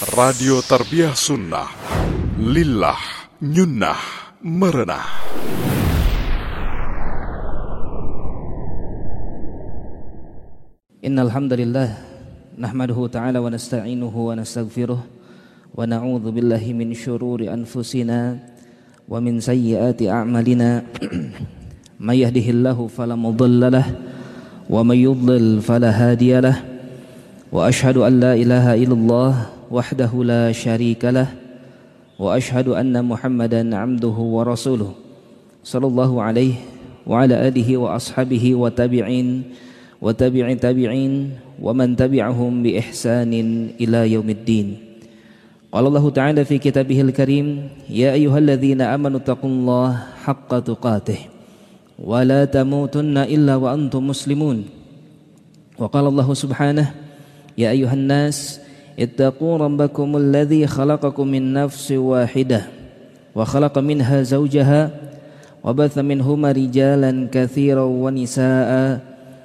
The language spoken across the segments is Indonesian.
Radio Tarbiyah Sunnah Lillah Nyunnah Merenah. Innal hamdalillah nahmaduhu ta'ala wa nasta'inuhu wa nastaghfiruh wa na'udzu billahi min syururi anfusina wa min sayyiati a'malina. May yahdihillahu fala mudilla lahu wa may yudlil fala hadiya lahu. Wa ashhadu an la ilaha illallah wahdahu la syarika lah wa ashhadu anna Muhammadan 'abduhu wa rasuluh sallallahu alaihi wa ala alihi wa ashabihi wa tabi'in wa tabi'in tabi'in wa man tabi'ahum bi ihsanin ila yaumiddin. Qala Allah ta'ala fi kitabihil karim, ya ayyuhalladzina amanu taqullaha haqqa tuqatih wa la tamutunna illa wa antum muslimun. Wa qala Allah subhanahu, ya ayyuhan nas ittaqu rabbakum alladhi khalaqakum min nafsin wahidah wa khalaqa minha zawjaha wa batha minhuma rijalan katsiran wa nisaa'a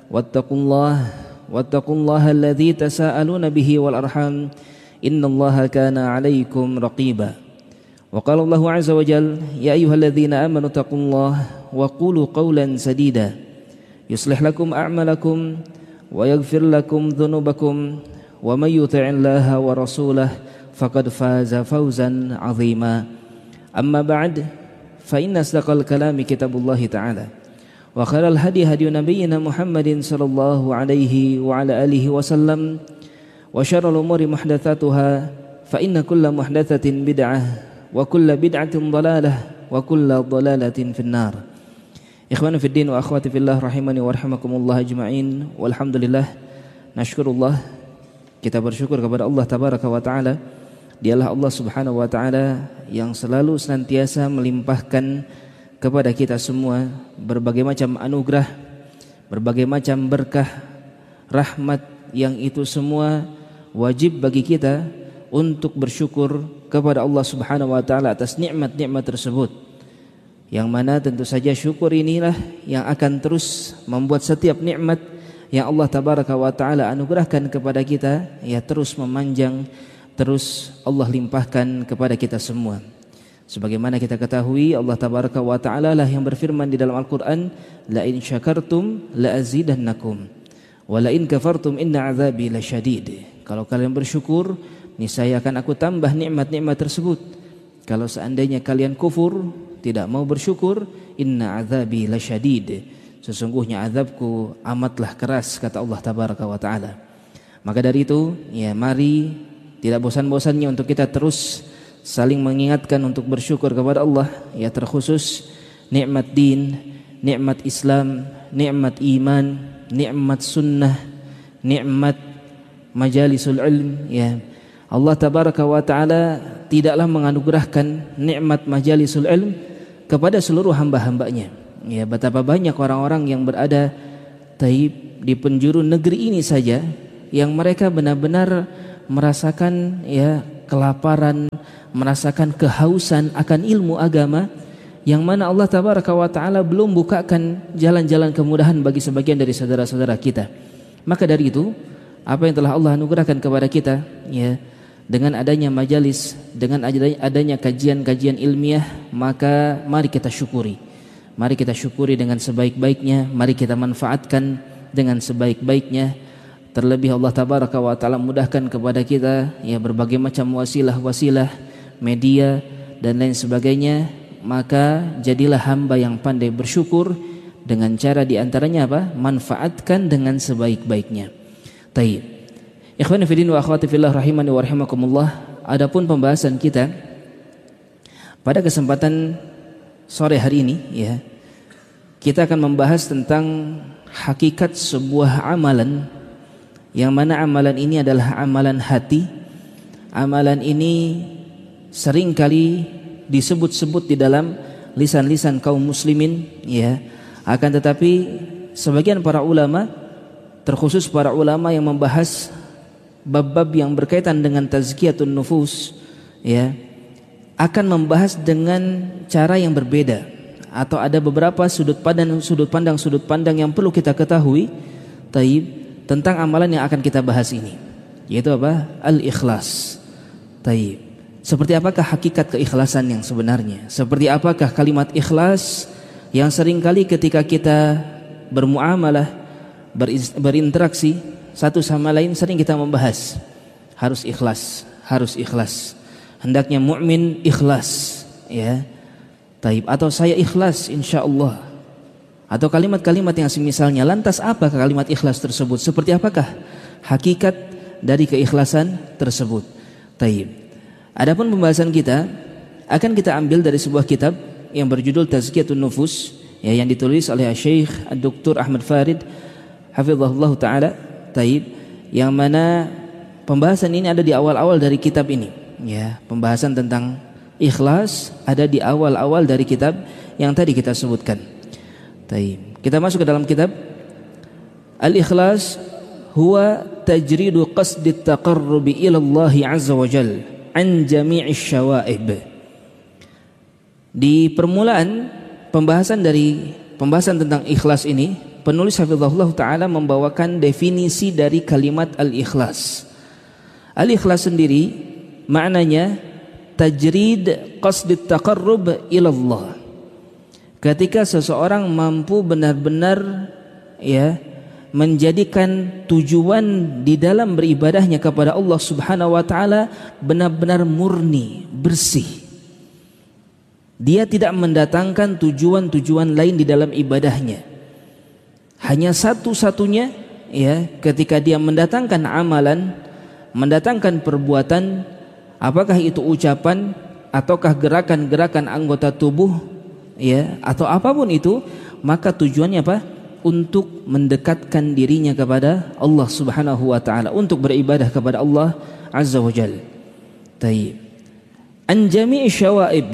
wattaqullaha alladhi tasaaluna bihi wal arham innallaha kana 'alaykum raqiba. Wa qala Allahu 'azza wa jalla, ya ayyuhalladzina amanu taqullaha wa qulu qawlan sadida yuslih lakum a'malakum wa yaghfir lakum dhunubakum wa may yuti'illaha wa rasulahu faqad faza fawzan 'azima. Amma ba'd, fa inna asdaqal kalami kitabullahi ta'ala wa khairal hadi hadi nabiyyina Muhammadin sallallahu alaihi wa ala alihi wasallam wa syarrul umuri muhdatsatuha fa inna kulla muhdatsatin bid'ah wa kulla bid'atin dhalalah wa kulla dhalalatin finnar. Ikhwani fid din wa akhwati fillah rahimani wa rahimakumullah ajma'in. Walhamdulillah, nashkurullah, kita bersyukur kepada Allah tabaraka wa taala. Dialah Allah subhanahu wa taala yang selalu senantiasa melimpahkan kepada kita semua berbagai macam anugerah, berbagai macam berkah, rahmat, yang itu semua wajib bagi kita untuk bersyukur kepada Allah subhanahu wa taala atas nikmat-nikmat tersebut, yang mana tentu saja syukur inilah yang akan terus membuat setiap nikmat yang Allah tabaraka wa taala anugerahkan kepada kita ya terus memanjang, terus Allah limpahkan kepada kita semua. Sebagaimana kita ketahui, Allah tabaraka wa taala lah yang berfirman di dalam Al-Qur'an, la in syakartum la azidannakum wa la in kafartum inna azabi lasyadid. Kalau kalian bersyukur, niscaya akan aku tambah nikmat-nikmat tersebut. Kalau seandainya kalian kufur, tidak mau bersyukur, inna azabi lasyadid, sesungguhnya azabku amatlah keras, kata Allah tabaraka wa taala. Maka dari itu, ya mari tidak bosan-bosannya untuk kita terus saling mengingatkan untuk bersyukur kepada Allah, ya terkhusus nikmat din, nikmat Islam, nikmat iman, nikmat sunnah, nikmat majalisul ilm. Ya, Allah tabaraka wa taala tidaklah menganugerahkan nikmat majalisul ilm kepada seluruh hamba-hambanya. Ya, betapa banyak orang-orang yang berada di penjuru negeri ini saja yang mereka benar-benar merasakan ya kelaparan, merasakan kehausan akan ilmu agama, yang mana Allah tabaraka wa taala belum bukakan jalan-jalan kemudahan bagi sebagian dari saudara-saudara kita. Maka dari itu, apa yang telah Allah anugerahkan kepada kita ya dengan adanya majalis, dengan adanya kajian-kajian ilmiah, maka mari kita syukuri. Mari kita syukuri dengan sebaik-baiknya, mari kita manfaatkan dengan sebaik-baiknya. Terlebih Allah tabaraka wa taala mudahkan kepada kita ya berbagai macam wasilah-wasilah, media dan lain sebagainya. Maka jadilah hamba yang pandai bersyukur dengan cara diantaranya apa? Manfaatkan dengan sebaik-baiknya. Taib. Ikhwani fillah wa akhwati fillah rahimani wa rahimakumullah. Adapun pembahasan kita pada kesempatan sore hari ini ya, kita akan membahas tentang hakikat sebuah amalan, yang mana amalan ini adalah amalan hati. Amalan ini seringkali disebut-sebut di dalam lisan-lisan kaum muslimin ya. Akan tetapi sebagian para ulama, terkhusus para ulama yang membahas bab-bab yang berkaitan dengan tazkiyatun nufus ya, akan membahas dengan cara yang berbeda, atau ada beberapa sudut pandang yang perlu kita ketahui tentang amalan yang akan kita bahas ini, yaitu apa? Al-ikhlas. Taib. Seperti apakah hakikat keikhlasan yang sebenarnya? Seperti apakah kalimat ikhlas yang seringkali ketika kita bermuamalah, berinteraksi satu sama lain sering kita membahas harus ikhlas, harus ikhlas. Hendaknya mukmin ikhlas, ya. Taib. Atau saya ikhlas insyaallah. Atau kalimat-kalimat yang semisalnya. Lantas apa kalimat ikhlas tersebut? Seperti apakah hakikat dari keikhlasan tersebut? Taib. Adapun pembahasan kita akan kita ambil dari sebuah kitab yang berjudul Tazkiyatun Nufus, ya, yang ditulis oleh Syekh Dr. Ahmad Farid hafizahullah taala. Taib. Yang mana pembahasan ini ada di awal-awal dari kitab ini, ya. Pembahasan tentang ikhlas ada di awal-awal dari kitab yang tadi kita sebutkan. Taib. Kita masuk ke dalam kitab. Al-ikhlas huwa tajridu qasdi at-taqarrubi ila Allah azza wa jalla an jami'i syawaib. Di permulaan pembahasan tentang ikhlas ini, penulis hafizahullah taala membawakan definisi dari kalimat al-ikhlas. Al-ikhlas sendiri maknanya tajrid qasd taqarrub ila Allah. Ketika seseorang mampu benar-benar, ya, menjadikan tujuan di dalam beribadahnya kepada Allah Subhanahu wa taala benar-benar murni, bersih. Dia tidak mendatangkan tujuan-tujuan lain di dalam ibadahnya. Hanya satu-satunya, ya, ketika dia mendatangkan amalan, mendatangkan perbuatan, apakah itu ucapan ataukah gerakan-gerakan anggota tubuh, ya, atau apapun itu, maka tujuannya apa? Untuk mendekatkan dirinya kepada Allah Subhanahu wa taala, untuk beribadah kepada Allah Azza wa Jalla. Taib. An jami'i syawaib.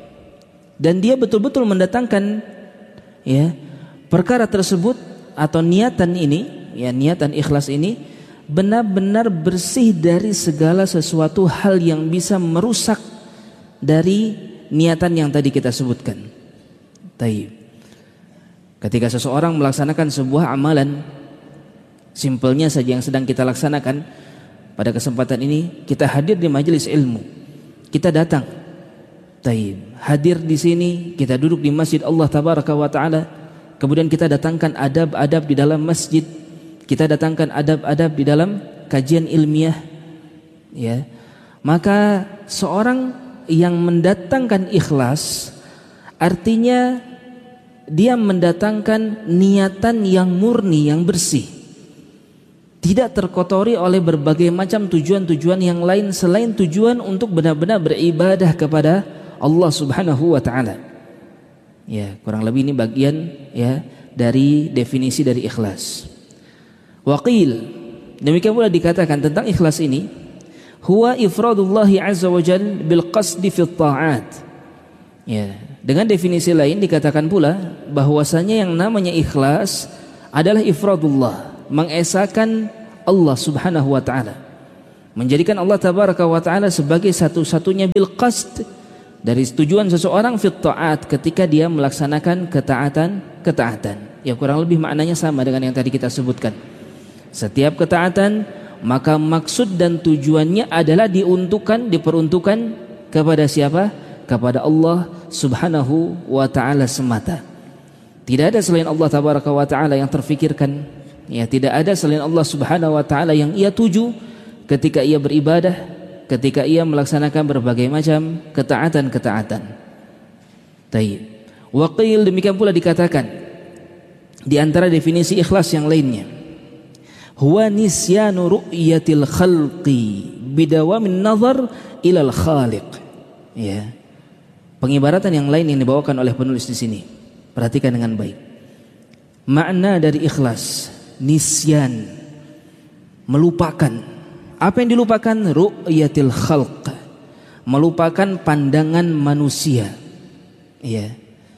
Dan dia betul-betul mendatangkan, ya, perkara tersebut atau niatan ini, ya, niatan ikhlas ini benar-benar bersih dari segala sesuatu hal yang bisa merusak dari niatan yang tadi kita sebutkan. Taib. Ketika seseorang melaksanakan sebuah amalan, simpelnya saja yang sedang kita laksanakan pada kesempatan ini, kita hadir di majelis ilmu, kita datang, taib, hadir di sini, kita duduk di masjid Allah Tabaraka wa Taala, kemudian kita datangkan adab-adab di dalam masjid, kita datangkan adab-adab di dalam kajian ilmiah, ya, maka seorang yang mendatangkan ikhlas artinya dia mendatangkan niatan yang murni, yang bersih, tidak terkotori oleh berbagai macam tujuan-tujuan yang lain selain tujuan untuk benar-benar beribadah kepada Allah Subhanahu wa taala. Ya, kurang lebih ini bagian, ya, dari definisi dari ikhlas. Waqil, demikian pula dikatakan tentang ikhlas ini, huwa ifradullahi azza wa jalla bil qasdi fi ta'at. Ya, dengan definisi lain dikatakan pula bahwasanya yang namanya ikhlas adalah ifradullah, mengesahkan Allah Subhanahu wa taala, menjadikan Allah Tabaraka wa taala sebagai satu-satunya bil qasd, dari tujuan seseorang fit ta'at, ketika dia melaksanakan ketaatan. Ya, kurang lebih maknanya sama dengan yang tadi kita sebutkan. Setiap ketaatan maka maksud dan tujuannya adalah diperuntukkan kepada siapa? Kepada Allah Subhanahu wa taala semata. Tidak ada selain Allah Tabaraka wa taala yang terfikirkan, ya, tidak ada selain Allah Subhanahu wa taala yang ia tuju ketika ia beribadah, ketika ia melaksanakan berbagai macam ketaatan-ketaatan. Taib. Wa qil, demikian pula dikatakan di antara definisi ikhlas yang lainnya, huwa nisyanu ru'yatil khalqi bidawamin nazar ilal khaliq. Ya. Pengibaratan yang lain yang dibawakan oleh penulis di sini, perhatikan dengan baik. Makna dari ikhlas, nisyan, melupakan. Apa yang dilupakan? Ru'yatil khalq, melupakan pandangan manusia. Ya.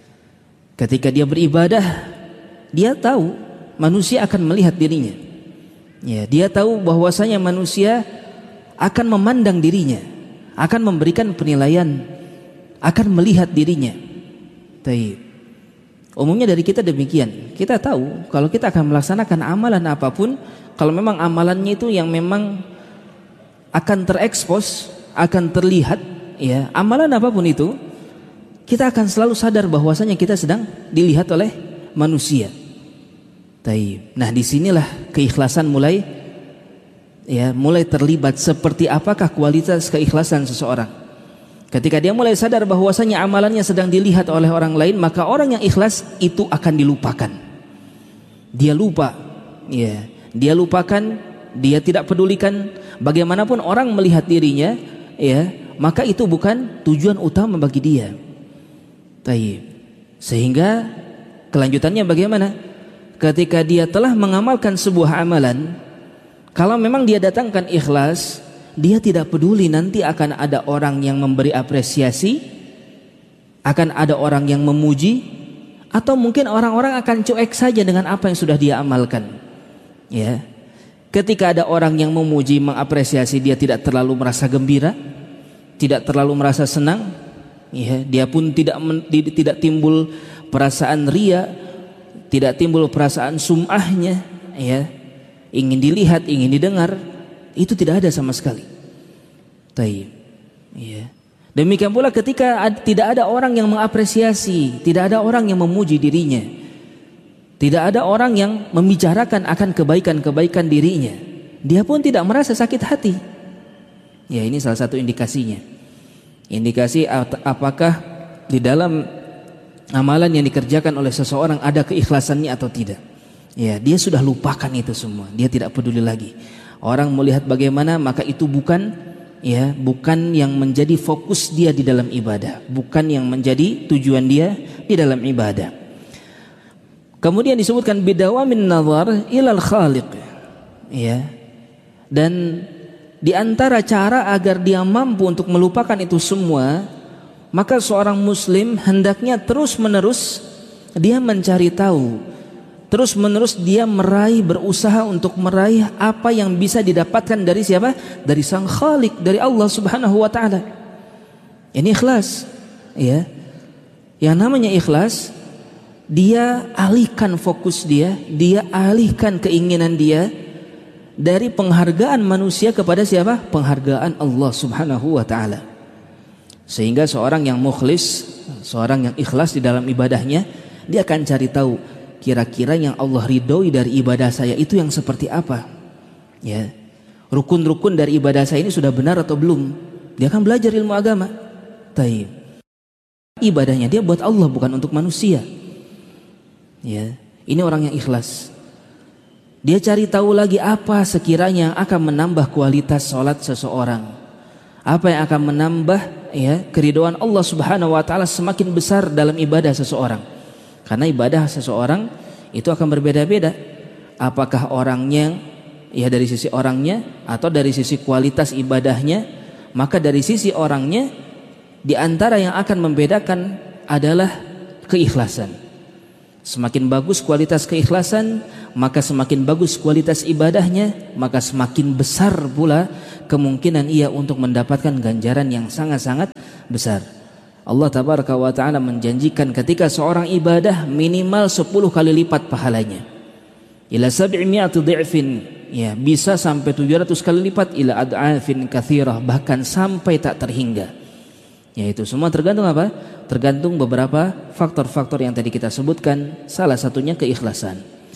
Ketika dia beribadah, dia tahu manusia akan melihat dirinya. Ya, dia tahu bahwasanya manusia akan memandang dirinya, akan memberikan penilaian, akan melihat dirinya. Taib. Umumnya dari kita demikian. Kita tahu kalau kita akan melaksanakan amalan apapun, kalau memang amalannya itu yang memang akan terekspos, akan terlihat, ya, amalan apapun itu, kita akan selalu sadar bahwasanya kita sedang dilihat oleh manusia. Nah, disinilah keikhlasan mulai terlibat. Seperti apakah kualitas keikhlasan seseorang? Ketika dia mulai sadar bahwasanya amalannya sedang dilihat oleh orang lain, maka orang yang ikhlas itu akan dilupakan. Dia lupa, ya, dia lupakan, dia tidak pedulikan bagaimanapun orang melihat dirinya, ya, maka itu bukan tujuan utama bagi dia. Sehingga kelanjutannya bagaimana? Ketika dia telah mengamalkan sebuah amalan, kalau memang dia datangkan ikhlas, dia tidak peduli nanti akan ada orang yang memberi apresiasi, akan ada orang yang memuji, atau mungkin orang-orang akan cuek saja dengan apa yang sudah dia amalkan. Ya, ketika ada orang yang memuji, mengapresiasi, dia tidak terlalu merasa gembira, tidak terlalu merasa senang. Ya, dia pun tidak timbul perasaan ria, tidak timbul perasaan sum'ahnya, ya, ingin dilihat, ingin didengar, itu tidak ada sama sekali. Ya. Demikian pula ketika tidak ada orang yang mengapresiasi, tidak ada orang yang memuji dirinya, tidak ada orang yang membicarakan akan kebaikan-kebaikan dirinya, dia pun tidak merasa sakit hati. Ya, ini salah satu indikasinya. Indikasi apakah di dalam amalan yang dikerjakan oleh seseorang ada keikhlasannya atau tidak. Ya, dia sudah lupakan itu semua, dia tidak peduli lagi. Orang melihat bagaimana, maka itu bukan yang menjadi fokus dia di dalam ibadah, bukan yang menjadi tujuan dia di dalam ibadah. Kemudian disebutkan bidawamin nazar ilal khaliq. Ya. Dan di antara cara agar dia mampu untuk melupakan itu semua, maka seorang muslim hendaknya terus-menerus dia mencari tahu, terus-menerus dia berusaha untuk meraih apa yang bisa didapatkan dari siapa? Dari Sang Khalik, dari Allah Subhanahu wa taala. Ini ikhlas, ya. Yang namanya ikhlas, dia alihkan fokus dia alihkan keinginan dia dari penghargaan manusia kepada siapa? Penghargaan Allah Subhanahu wa taala. Sehingga seorang yang mukhlis, seorang yang ikhlas di dalam ibadahnya, dia akan cari tahu kira-kira yang Allah ridhoi dari ibadah saya itu yang seperti apa. Ya. Rukun-rukun dari ibadah saya ini sudah benar atau belum? Dia akan belajar ilmu agama. Ibadahnya dia buat Allah, bukan untuk manusia. Ya. Ini orang yang ikhlas. Dia cari tahu lagi apa sekiranya yang akan menambah kualitas sholat seseorang, apa yang akan menambah, ya, keridhaan Allah Subhanahu wa taala semakin besar dalam ibadah seseorang. Karena ibadah seseorang itu akan berbeda-beda. Apakah orangnya, ya, dari sisi orangnya atau dari sisi kualitas ibadahnya, maka dari sisi orangnya, di antara yang akan membedakan adalah keikhlasan. Semakin bagus kualitas keikhlasan, maka semakin bagus kualitas ibadahnya, maka semakin besar pula kemungkinan ia untuk mendapatkan ganjaran yang sangat-sangat besar. Allah Tabaraka wa Ta'ala menjanjikan ketika seorang ibadah minimal 10 kali lipat pahalanya. Ila 700 dhi'fin, ya, bisa sampai 700 kali lipat, ila ad'afin katsirah, bahkan sampai tak terhingga. Yaitu semua tergantung apa? Tergantung beberapa faktor-faktor yang tadi kita sebutkan, salah satunya keikhlasan.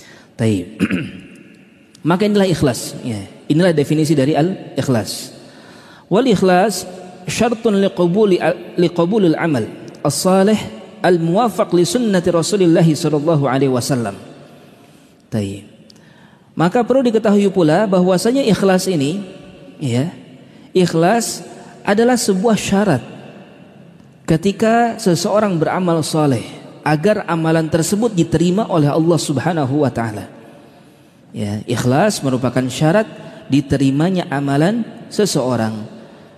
Maka inilah ikhlas, ya. Inilah definisi dari al-ikhlas. Wal ikhlas syartun liqabulil amal as-salih al-muwafaq li sunnati Rasulillah sallallahu alaihi wasallam. Maka perlu diketahui pula bahwasanya ikhlas ini, ya, ikhlas adalah sebuah syarat ketika seseorang beramal saleh agar amalan tersebut diterima oleh Allah Subhanahu wa taala. Ya, ikhlas merupakan syarat diterimanya amalan seseorang.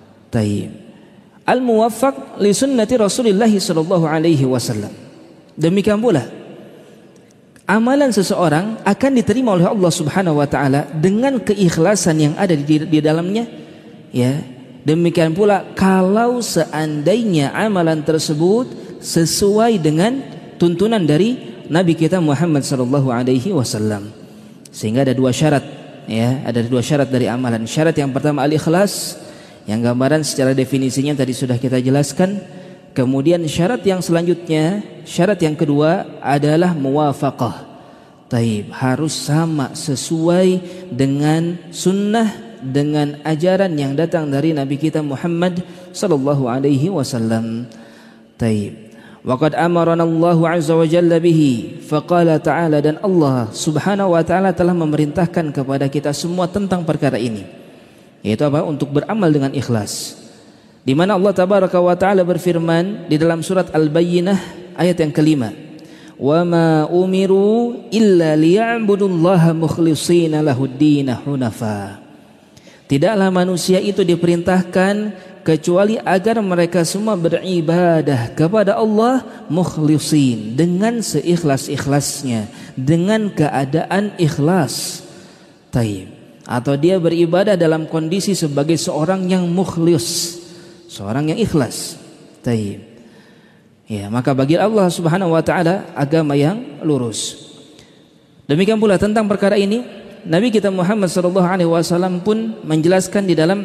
Al-muwaffaq li sunnati Rasulillah sallallahu alaihi wasallam. Demikian pula amalan seseorang akan diterima oleh Allah Subhanahu wa taala dengan keikhlasan yang ada di dalamnya, ya. Demikian pula kalau seandainya amalan tersebut sesuai dengan tuntunan dari Nabi kita Muhammad sallallahu alaihi wasallam. Sehingga ada dua syarat, ya, ada dua syarat dari amalan. Syarat yang pertama al-ikhlas, Yang gambaran secara definisinya tadi sudah kita jelaskan. Kemudian syarat yang selanjutnya, syarat yang kedua adalah muwafaqah. Taib, harus sama, sesuai dengan sunnah, dengan ajaran yang datang dari Nabi kita Muhammad sallallahu alaihi wasallam. Taib. Waqad amarana Allah azza wa jalla bihi, faqala ta'ala, dan Allah subhanahu wa ta'ala telah memerintahkan kepada kita semua tentang perkara ini, yaitu apa? Untuk beramal dengan ikhlas. Di mana Allah tabaraka wa ta'ala berfirman di dalam surat Al-Bayyinah ayat yang kelima, wa ma umiru illa liya'budullaha mukhlishina lahud-din hunafa. Tidaklah manusia itu diperintahkan kecuali agar mereka semua beribadah kepada Allah mukhlisin, dengan seikhlas-ikhlasnya, dengan keadaan ikhlas. Taib. Atau dia beribadah dalam kondisi sebagai seorang yang mukhlis, seorang yang ikhlas. Taib. Ya, maka bagi Allah Subhanahu wa taala agama yang lurus. Demikian pula tentang perkara ini Nabi kita Muhammad sallallahu alaihi wasallam pun menjelaskan di dalam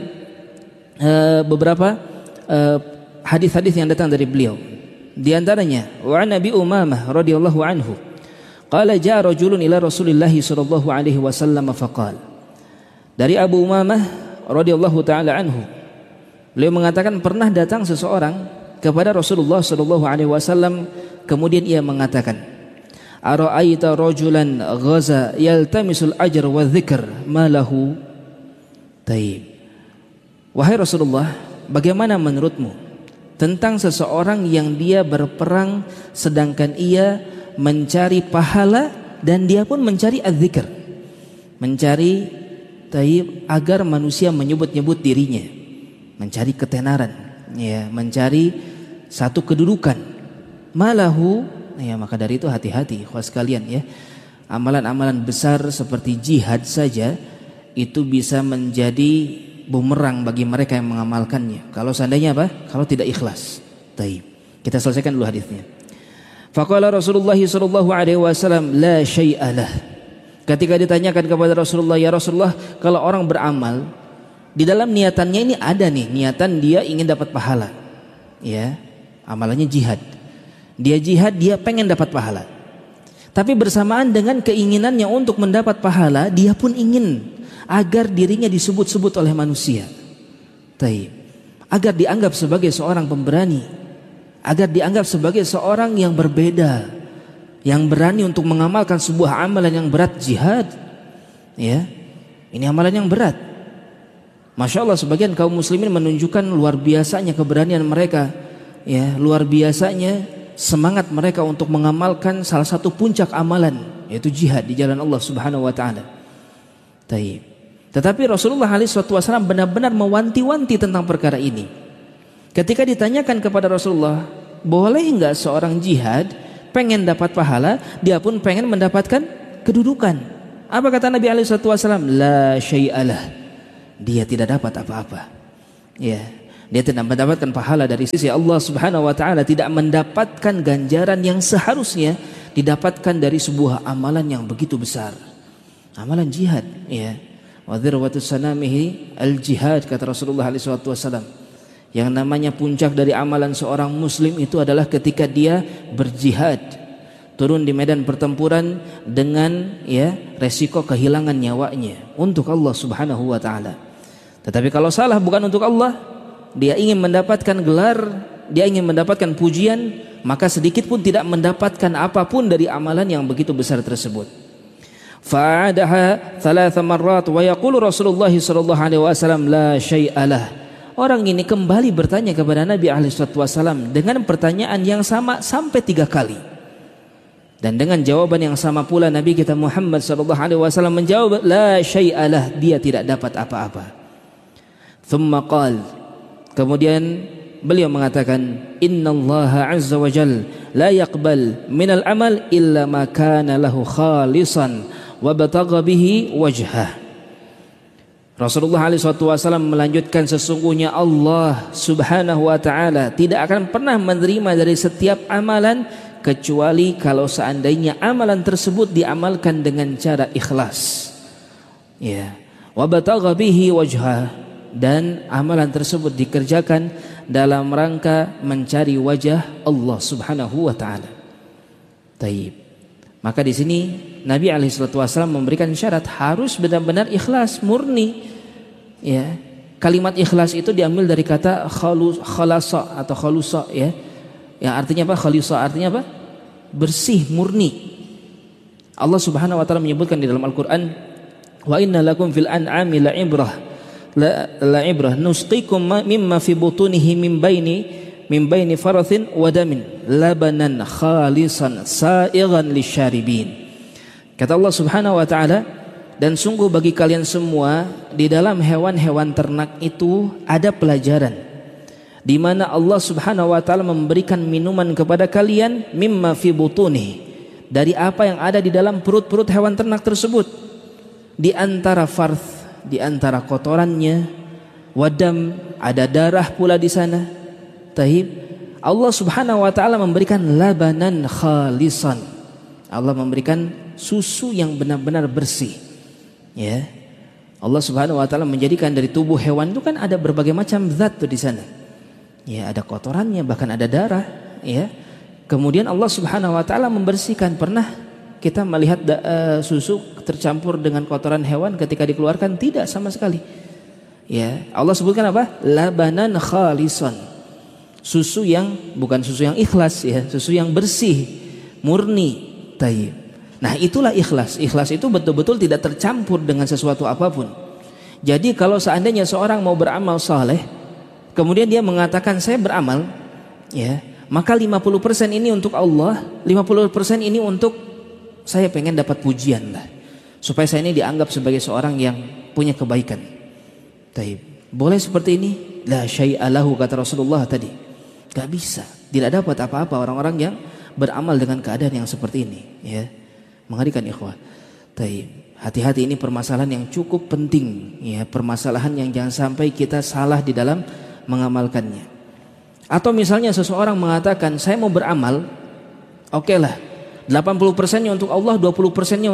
beberapa hadis-hadis yang datang dari beliau. Di antaranya wa Nabi Umamah radhiyallahu anhu qala jaa rajulun ila Rasulillah sallallahu alaihi wasallam faqala. Dari Abu Umamah radhiyallahu taala anhu, beliau mengatakan pernah datang seseorang kepada Rasulullah sallallahu alaihi wasallam, kemudian ia mengatakan, ara'aita rajulan ghaza yaltamisul ajr wa dzikr ma lahu. Taib. Wahai Rasulullah, bagaimana menurutmu tentang seseorang yang dia berperang sedangkan ia mencari pahala dan dia pun mencari az-zikr, mencari taib agar manusia menyebut-nyebut dirinya, mencari ketenaran, ya, mencari satu kedudukan. Malahu, ya, maka dari itu hati-hati khas kalian ya. Amalan-amalan besar seperti jihad saja itu bisa menjadi bumerang bagi mereka yang mengamalkannya. Kalau seandainya apa? Kalau tidak ikhlas. Taib. Kita selesaikan dulu hadisnya. Faqala Rasulullah sallallahu alaihi wasallam la syai'a lah. Ketika ditanyakan kepada Rasulullah, ya Rasulullah, kalau orang beramal di dalam niatannya ini ada nih, niatan dia ingin dapat pahala. Ya, amalannya jihad. Dia jihad, dia pengen dapat pahala. Tapi bersamaan dengan keinginannya untuk mendapat pahala, dia pun ingin agar dirinya disebut-sebut oleh manusia. Taib. Agar dianggap sebagai seorang pemberani, agar dianggap sebagai seorang yang berbeda, yang berani untuk mengamalkan sebuah amalan yang berat, jihad. Ya, ini amalan yang berat. Masya Allah, sebagian kaum muslimin menunjukkan luar biasanya keberanian mereka, ya, luar biasanya semangat mereka untuk mengamalkan salah satu puncak amalan, yaitu jihad di jalan Allah Subhanahu wa taala. Taib. Tetapi Rasulullah SAW benar-benar mewanti-wanti tentang perkara ini. Ketika ditanyakan kepada Rasulullah, boleh enggak seorang jihad pengen dapat pahala, dia pun pengen mendapatkan kedudukan? Apa kata Nabi SAW? La syai'alah. Dia tidak dapat apa-apa. Ya, dia tidak mendapatkan pahala dari sisi Allah Subhanahu wa taala, tidak mendapatkan ganjaran yang seharusnya didapatkan dari sebuah amalan yang begitu besar. Amalan jihad, ya. Wa dzirwatu sanamihi al-jihad, kata Rasulullah SAW. Yang namanya puncak dari amalan seorang muslim itu adalah ketika dia berjihad, turun di medan pertempuran dengan, ya, resiko kehilangan nyawanya untuk Allah Subhanahu wa taala. Tetapi kalau salah bukan untuk Allah, dia ingin mendapatkan gelar, dia ingin mendapatkan pujian, maka sedikit pun tidak mendapatkan apapun dari amalan yang begitu besar tersebut. Fa'adaha thalatha marrat wa yaqulu Rasulullah sallallahu alaihi wasallam la syai'alah. Orang ini kembali bertanya kepada Nabi SAW dengan pertanyaan yang sama sampai 3 kali. Dan dengan jawaban yang sama pula Nabi kita Muhammad sallallahu alaihi wasallam menjawab la syai'alah, dia tidak dapat apa-apa. Thumma qala, kemudian beliau mengatakan, innallaha azza wa jalla la yaqbal minal amal illa ma kana lahu khalisan wa batagha bihi wajhah. Rasulullah SAW melanjutkan, sesungguhnya Allah Subhanahu wa taala tidak akan pernah menerima dari setiap amalan kecuali kalau seandainya amalan tersebut diamalkan dengan cara ikhlas. Ya, wa batagha bihi wajhah, dan amalan tersebut dikerjakan dalam rangka mencari wajah Allah Subhanahu wa taala. Taib. Maka di sini Nabi alaihi wasallam memberikan syarat harus benar-benar ikhlas, murni. Ya. Kalimat ikhlas itu diambil dari kata khalasa atau khalusa, ya. Yang artinya apa? Khalisa artinya apa? Bersih, murni. Allah Subhanahu wa taala menyebutkan di dalam Al-Qur'an, "Wa inna lakum fil an'ami la'ibrah nusqikum mimma fi butunihi min baini farathin wa damin labanan khalisan sa'igan lisyaribin." Kata Allah Subhanahu wa taala, dan sungguh bagi kalian semua di dalam hewan-hewan ternak itu ada pelajaran, di mana Allah Subhanahu wa taala memberikan minuman kepada kalian mimma fi butunihi, dari apa yang ada di dalam perut-perut hewan ternak tersebut, di antara farth, di antara kotorannya, wadam, ada darah pula di sana. Taib. Allah Subhanahu wa taala memberikan labanan khalisan. Allah memberikan susu yang benar-benar bersih. Ya. Allah Subhanahu wa taala menjadikan dari tubuh hewan itu kan ada berbagai macam zat tuh di sana. Ya, ada kotorannya, bahkan ada darah, ya. Kemudian Allah Subhanahu wa taala membersihkan. Pernah kita melihat susu tercampur dengan kotoran hewan ketika dikeluarkan? Tidak sama sekali. Ya, Allah sebutkan apa? Labanan khalisan. Susu yang bukan susu yang ikhlas, ya, susu yang bersih, murni. Taib. Nah, itulah ikhlas. Ikhlas itu betul-betul tidak tercampur dengan sesuatu apapun. Jadi kalau seandainya seorang mau beramal saleh, kemudian dia mengatakan saya beramal, ya, maka 50% ini untuk Allah, 50% ini untuk saya pengen dapat pujian lah, supaya saya ini dianggap sebagai seorang yang punya kebaikan. Taib. Boleh seperti ini? La syai'a lahu, kata Rasulullah tadi. Gak bisa. Tidak dapat apa-apa orang-orang yang beramal dengan keadaan yang seperti ini, ya. Mengerikan ikhwah. Taib. Hati-hati, ini permasalahan yang cukup penting, ya, permasalahan yang jangan sampai kita salah di dalam mengamalkannya. Atau misalnya seseorang mengatakan saya mau beramal, oke lah, 80%-nya untuk Allah, 20%-nya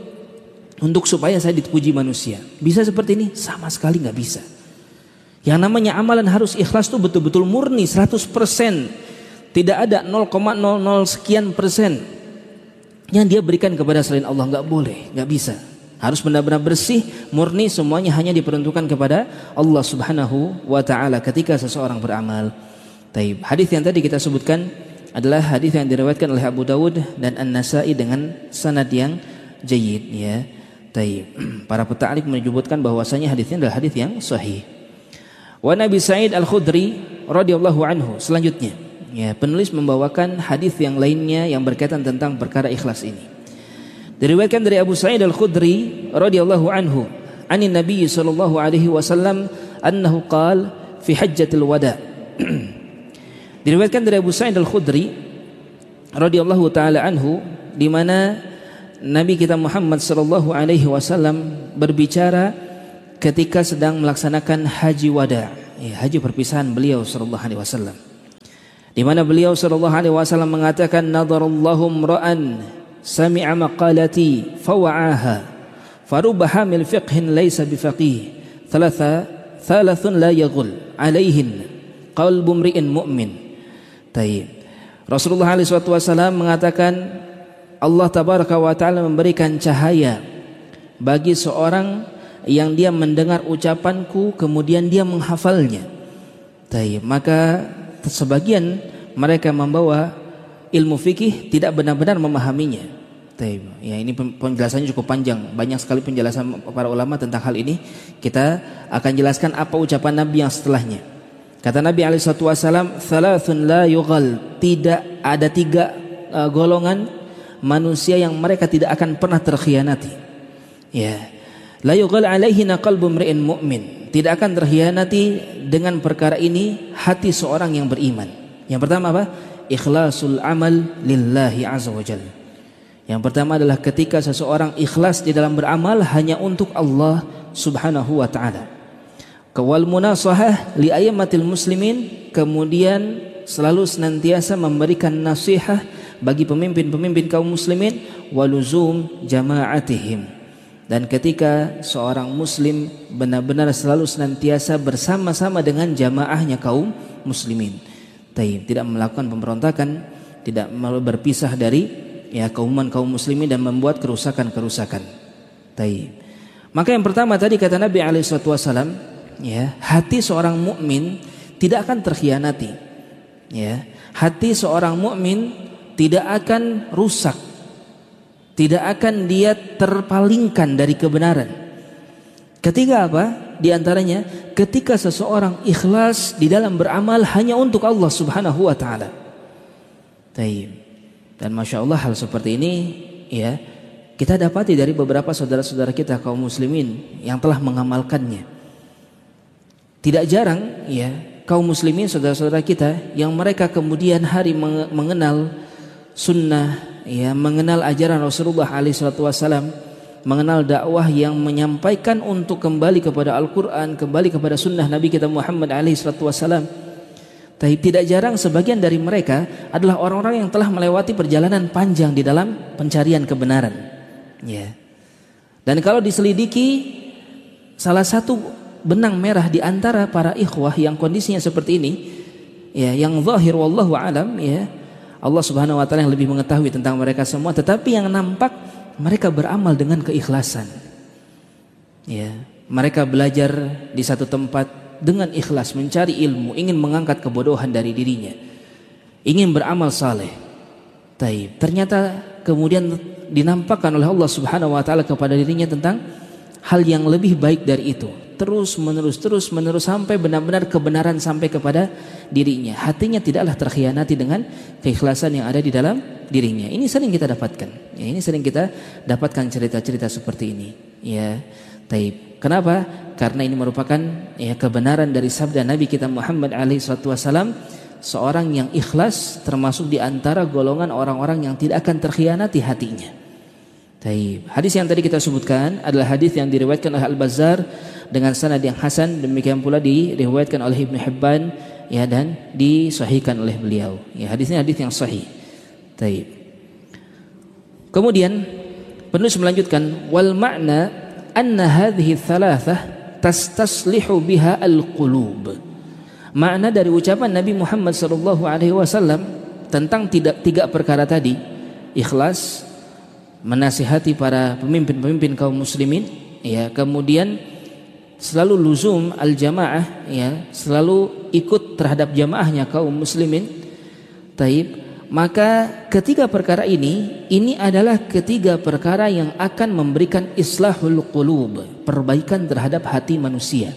untuk supaya saya dipuji manusia. Bisa seperti ini? Sama sekali nggak bisa. Yang namanya amalan harus ikhlas tuh betul-betul murni 100%. Tidak ada 0,00 sekian persen yang dia berikan kepada selain Allah. Nggak boleh, nggak bisa. Harus benar-benar bersih, murni, semuanya hanya diperuntukkan kepada Allah Subhanahu wa taala ketika seseorang beramal. Taib. Hadis yang tadi kita sebutkan adalah hadis yang diriwayatkan oleh Abu Dawud dan An-Nasa'i dengan sanad yang jayyid, ya. Taib. Para peta'liq menyebutkan bahwasanya hadisnya adalah hadis yang sahih. Wa Nabi Sa'id Al-Khudri radhiyallahu anhu, selanjutnya, ya, penulis membawakan hadis yang lainnya yang berkaitan tentang perkara ikhlas ini. Diriwayatkan dari Abu Sa'id Al-Khudri radhiyallahu anhu, anin Nabi sallallahu alaihi wasallam annahu qala fi hajjatil wada'. Diriwayatkan dari Abu Sa'id Al-Khudri radhiyallahu taala anhu, di mana Nabi kita Muhammad sallallahu alaihi wasallam berbicara ketika sedang melaksanakan haji wada', ya, haji perpisahan beliau sallallahu alaihi wasallam, di mana beliau sallallahu alaihi wasallam mengatakan, nadarallahu imra'an sami'a maqalati fawa'aha farubba hamil fiqhin laysa bifaqih thalathun la yaghul alaihin qalbu mri'in mu'min. Taib. Rasulullah SAW mengatakan Allah tabaraka wa ta'ala memberikan cahaya bagi seorang yang dia mendengar ucapanku kemudian dia menghafalnya. Taib. Maka sebagian mereka membawa ilmu fikih tidak benar-benar memahaminya. Taib. Ya, ini penjelasannya cukup panjang, banyak sekali penjelasan para ulama tentang hal ini. Kita akan jelaskan apa ucapan Nabi yang setelahnya. Kata Nabi SAW, thalathun la yughal, tidak ada 3 golongan manusia yang mereka tidak akan pernah terkhianati. Ya, la yughal alaihina qalbu mri'in mu'min, tidak akan terkhianati dengan perkara ini hati seorang yang beriman. Yang pertama apa? Ikhlasul amal lillahi azza wa jalla. Yang pertama adalah ketika seseorang ikhlas di dalam beramal hanya untuk Allah Subhanahu wa taala. Kawal munasahah li ayyamatil muslimin, kemudian selalu senantiasa memberikan nasihat bagi pemimpin-pemimpin kaum muslimin, waluzum jama'atihim, Dan ketika seorang muslim benar-benar selalu senantiasa bersama-sama dengan jamaahnya kaum muslimin, tidak melakukan pemberontakan, tidak berpisah dari kaum muslimin dan membuat kerusakan-kerusakan. Maka yang pertama tadi kata Nabi SAW, hati seorang mukmin tidak akan terkhianati. Hati seorang mukmin tidak akan rusak, tidak akan dia terpalingkan dari kebenaran. Ketika apa? Di antaranya ketika seseorang ikhlas di dalam beramal hanya untuk Allah Subhanahu wa taala. Dan Masya Allah hal seperti ini kita dapati dari beberapa saudara-saudara kita kaum muslimin yang telah mengamalkannya. Tidak jarang kaum muslimin saudara-saudara kita yang mereka kemudian hari mengenal sunnah, mengenal ajaran Rasulullah SAW, mengenal dakwah yang menyampaikan untuk kembali kepada Al-Quran, kembali kepada sunnah Nabi kita Muhammad SAW. Tapi tidak jarang sebagian dari mereka adalah orang-orang yang telah melewati perjalanan panjang di dalam pencarian kebenaran. Dan kalau diselidiki, salah satu benang merah di antara para ikhwah yang kondisinya seperti ini, yang zahir wallahu alam, Allah Subhanahu wa taala yang lebih mengetahui tentang mereka semua, tetapi yang nampak mereka beramal dengan keikhlasan. Mereka belajar di satu tempat dengan ikhlas, mencari ilmu, ingin mengangkat kebodohan dari dirinya, ingin beramal saleh. Ternyata kemudian dinampakkan oleh Allah Subhanahu wa taala kepada dirinya tentang hal yang lebih baik dari itu. Terus menerus sampai benar-benar kebenaran sampai kepada dirinya. Hatinya tidaklah terkhianati dengan keikhlasan yang ada di dalam dirinya. Ini sering kita dapatkan. Ini sering kita dapatkan cerita-cerita seperti ini. Kenapa? Karena ini merupakan kebenaran dari sabda Nabi kita Muhammad SAW, seorang yang ikhlas termasuk di antara golongan orang-orang yang tidak akan terkhianati hatinya. Hadis yang tadi kita sebutkan adalah hadis yang diriwayatkan oleh Al-Bazzar dengan sanad yang hasan, demikian pula diriwayatkan oleh Ibnu Hibban dan disahihkan oleh beliau. Hadisnya hadis yang sahih. Kemudian penulis melanjutkan, wal ma'na anna hadhihi thalathah tastaslihu biha al-qulub. Makna dari ucapan Nabi Muhammad SAW tentang tiga perkara tadi, ikhlas, menasihati para pemimpin-pemimpin kaum muslimin, kemudian selalu luzum al-jamaah, selalu ikut terhadap jamaahnya kaum muslimin. Maka ketiga perkara ini adalah ketiga perkara yang akan memberikan islahul qulub, perbaikan terhadap hati manusia.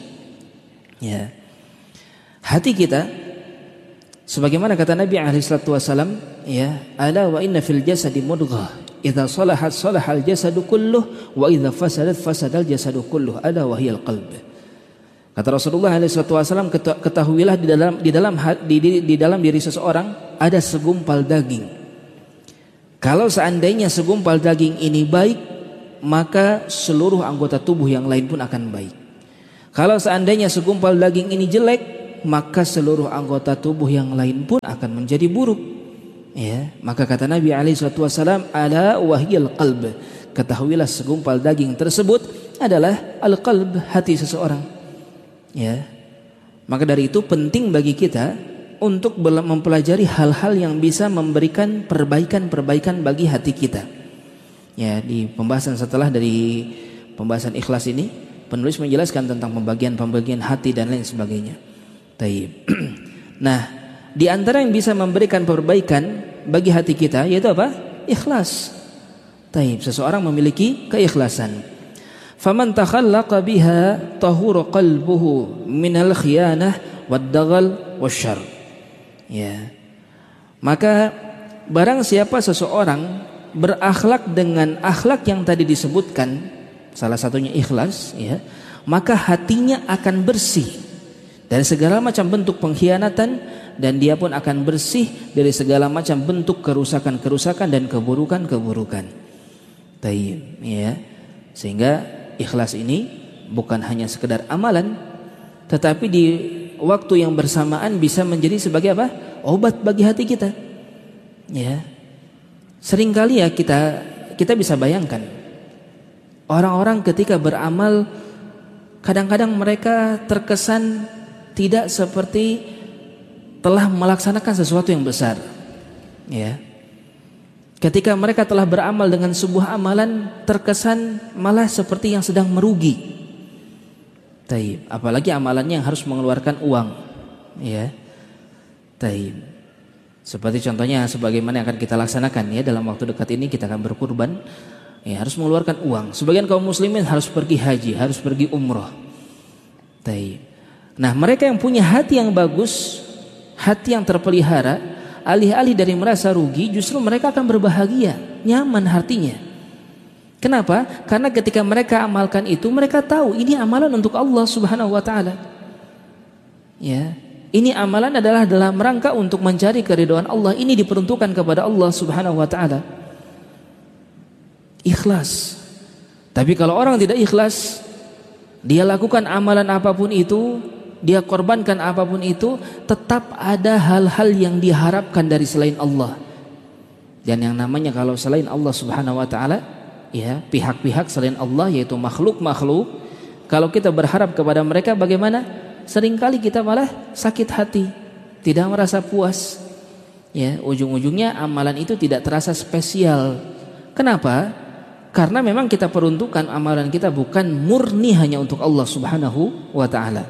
Hati kita, sebagaimana kata Nabi SAW, ala wa inna fil jasadi mudghah, idza salahat salahal jasadu kulluh, wa idza fasadat fasadal jasadu kulluh, ala wa hiyal qalb. Kata Rasulullah SAW, ketahuilah di dalam diri seseorang ada segumpal daging. Kalau seandainya segumpal daging ini baik, maka seluruh anggota tubuh yang lain pun akan baik. Kalau seandainya segumpal daging ini jelek, maka seluruh anggota tubuh yang lain pun akan menjadi buruk. Maka kata Nabi SAW, ala wahyal qalb, ketahuilah segumpal daging tersebut adalah al-qalb, hati seseorang. Maka dari itu penting bagi kita untuk mempelajari hal-hal yang bisa memberikan perbaikan bagi hati kita. Di pembahasan setelah dari pembahasan ikhlas ini, penulis menjelaskan tentang pembagian hati dan lain sebagainya. Nah, di antara yang bisa memberikan perbaikan bagi hati kita yaitu apa? Ikhlas. Seseorang memiliki keikhlasan. Faman takhallaqa biha tahura qalbuhu minal khiyanah wad-daghal wasyarr. Maka barang siapa seseorang berakhlak dengan akhlak yang tadi disebutkan, salah satunya ikhlas, maka hatinya akan bersih dari segala macam bentuk pengkhianatan, dan dia pun akan bersih dari segala macam bentuk kerusakan-kerusakan dan keburukan-keburukan. Sehingga ikhlas ini bukan hanya sekedar amalan, tetapi di waktu yang bersamaan bisa menjadi sebagai apa? Obat bagi hati kita. Seringkali kita bisa bayangkan Orang-orang ketika beramal kadang-kadang mereka terkesan tidak seperti telah melaksanakan sesuatu yang besar. Ya. Ketika mereka telah beramal dengan sebuah amalan, terkesan malah seperti yang sedang merugi. Taib. Apalagi amalannya yang harus mengeluarkan uang. Ya. Taib. Seperti contohnya sebagaimana yang akan kita laksanakan ya dalam waktu dekat ini, kita akan berkurban. Ya, harus mengeluarkan uang. Sebagian kaum muslimin harus pergi haji, harus pergi umrah. Taib. Nah, mereka yang punya hati yang bagus, hati yang terpelihara, alih-alih dari merasa rugi, justru mereka akan berbahagia, nyaman hatinya. Kenapa? Karena ketika mereka amalkan itu, mereka tahu ini amalan untuk Allah Subhanahu wa taala. Ya, ini amalan adalah dalam rangka untuk mencari keridhaan Allah. Ini diperuntukkan kepada Allah Subhanahu wa taala. Ikhlas. Tapi kalau orang tidak ikhlas, dia lakukan amalan apapun itu, dia korbankan apapun itu, tetap ada hal-hal yang diharapkan dari selain Allah. Dan yang namanya kalau selain Allah Subhanahu wa taala, ya, pihak-pihak selain Allah yaitu makhluk-makhluk, kalau kita berharap kepada mereka bagaimana? Seringkali kita malah sakit hati, tidak merasa puas. Ya, ujung-ujungnya amalan itu tidak terasa spesial. Kenapa? Karena memang kita peruntukan amalan kita bukan murni hanya untuk Allah Subhanahu wa taala.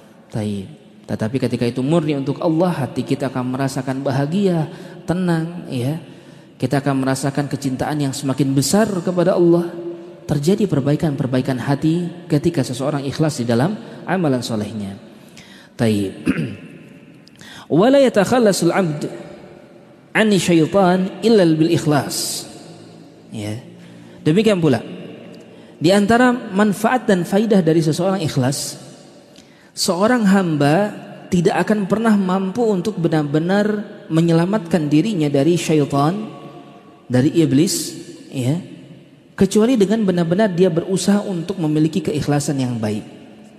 Tetapi ketika itu murni untuk Allah, hati kita akan merasakan bahagia, tenang, ya. Kita akan merasakan kecintaan yang semakin besar kepada Allah. Terjadi perbaikan-perbaikan hati ketika seseorang ikhlas di dalam amalan solehnya. Taib. Wala yatakhallasul 'abd 'ani syaitan illa bil ikhlas. Ya. Demikian pula di antara manfaat dan faidah dari seseorang ikhlas, seorang hamba tidak akan pernah mampu untuk benar-benar menyelamatkan dirinya dari syaitan, dari iblis, ya, kecuali dengan benar-benar dia berusaha untuk memiliki keikhlasan yang baik.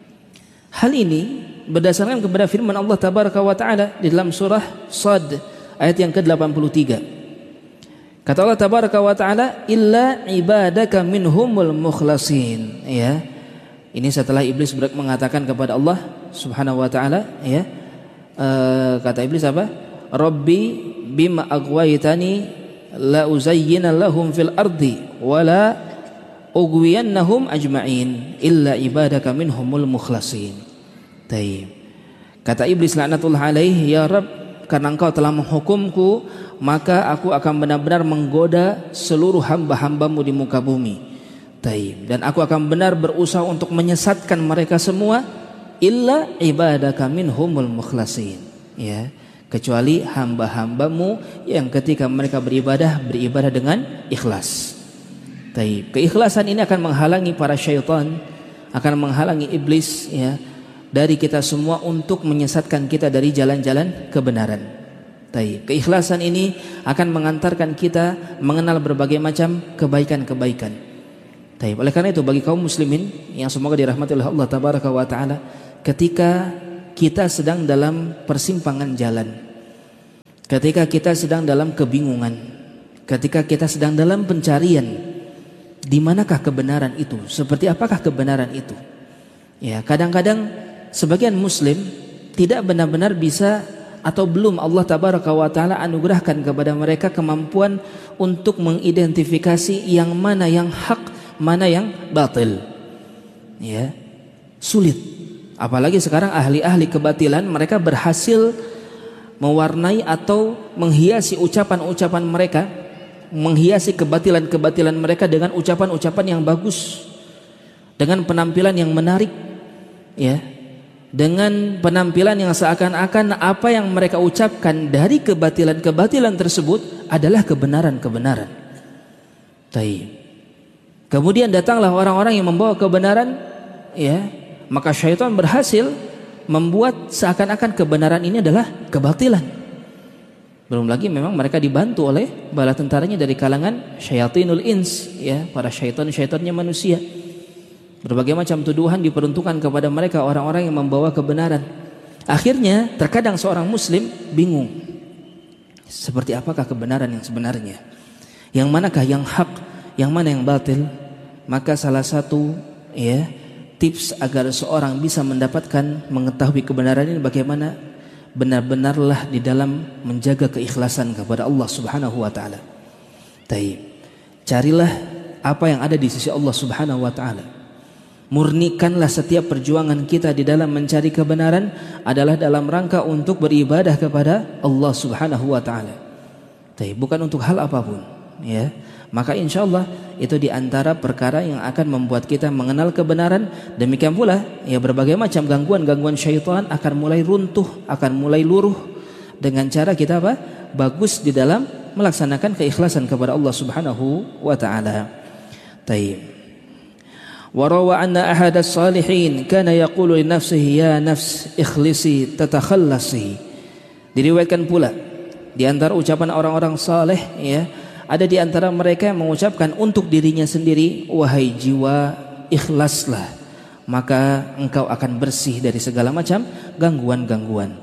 Hal ini berdasarkan kepada firman Allah Tabaraka wa Ta'ala di dalam surah Shad ayat yang ke-83. Kata Allah Tabaraka wa Ta'ala, illa ibadaka minhumul mukhlasin. Ya. Ini setelah iblis mengatakan kepada Allah Subhanahu wa Ta'ala, ya. Kata iblis apa? Rabbi bima aghwaytani la uzayyina lahum fil ardi wa la ughwiyannahum ajma'in illa ibadaka minhumul mukhlasin. Taib. Kata iblis laknatullah alaihi, ya Rabb, karena engkau telah menghukumku, maka aku akan benar-benar menggoda seluruh hamba-hambamu di muka bumi. Taib. Dan aku akan benar berusaha untuk menyesatkan mereka semua, illa ibadaka minhumul mukhlasin. Ya, kecuali hamba-hambamu yang ketika mereka beribadah dengan ikhlas. Taib. Keikhlasan ini akan menghalangi para syaitan, akan menghalangi iblis, ya, dari kita semua untuk menyesatkan kita dari jalan-jalan kebenaran. Taib. Keikhlasan ini akan mengantarkan kita mengenal berbagai macam kebaikan-kebaikan. Taib. Oleh karena itu bagi kaum muslimin yang semoga dirahmati oleh Allah Tabaraka wa Ta'ala, ketika kita sedang dalam persimpangan jalan, ketika kita sedang dalam kebingungan, ketika kita sedang dalam pencarian, di manakah kebenaran itu? Seperti apakah kebenaran itu? Ya, kadang-kadang sebagian muslim tidak benar-benar bisa atau belum Allah Tabaraka wa Ta'ala anugerahkan kepada mereka kemampuan untuk mengidentifikasi yang mana yang hak, mana yang batil. Ya, sulit. Apalagi sekarang ahli-ahli kebatilan, mereka berhasil mewarnai atau menghiasi ucapan-ucapan mereka, menghiasi kebatilan-kebatilan mereka dengan ucapan-ucapan yang bagus, dengan penampilan yang menarik, ya, dengan penampilan yang seakan-akan apa yang mereka ucapkan dari kebatilan-kebatilan tersebut adalah kebenaran-kebenaran. Taib. Kemudian datanglah orang-orang yang membawa kebenaran, ya, maka syaitan berhasil membuat seakan-akan kebenaran ini adalah kebatilan. Belum lagi memang mereka dibantu oleh bala tentaranya dari kalangan syayatinul ins, ya, para syaitan-syaitannya manusia. Berbagai macam tuduhan diperuntukkan kepada mereka, orang-orang yang membawa kebenaran. Akhirnya terkadang seorang muslim bingung, seperti apakah kebenaran yang sebenarnya, yang manakah yang hak, yang mana yang batil, maka salah satu tips agar seorang bisa mendapatkan mengetahui kebenaran ini bagaimana benar-benarlah di dalam menjaga keikhlasan kepada Allah Subhanahu wa taala. Carilah apa yang ada di sisi Allah Subhanahu wa taala. Murnikanlah setiap perjuangan kita di dalam mencari kebenaran adalah dalam rangka untuk beribadah kepada Allah Subhanahu wa taala. Bukan untuk hal apapun, ya. Maka insyaallah itu di antara perkara yang akan membuat kita mengenal kebenaran. Demikian pula berbagai macam gangguan-gangguan syaitan akan mulai runtuh, akan mulai luruh dengan cara kita bagus di dalam melaksanakan keikhlasan kepada Allah Subhanahu wa taala. Wa rawa anna ahad as-salihin kana yaqulu li nafsihi ya nafs ikhlisi tatakhallasi. Diriwayatkan pula di antara ucapan orang-orang saleh, ada di antara mereka yang mengucapkan untuk dirinya sendiri, wahai jiwa, ikhlaslah, maka engkau akan bersih dari segala macam gangguan-gangguan.